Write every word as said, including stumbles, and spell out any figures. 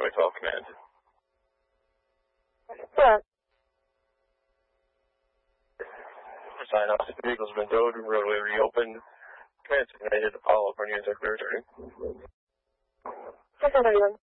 Runway twelve command. Yeah. Sign off. The vehicle's been towed, roadway reopened. Command designated Apollo for news clear returning. six hundred one.